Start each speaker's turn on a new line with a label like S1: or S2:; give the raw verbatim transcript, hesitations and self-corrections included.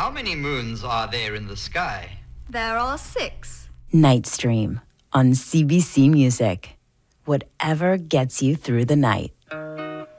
S1: How many moons are there in the sky?
S2: There are six.
S3: Night Stream on C B C Music. Whatever gets you through the night.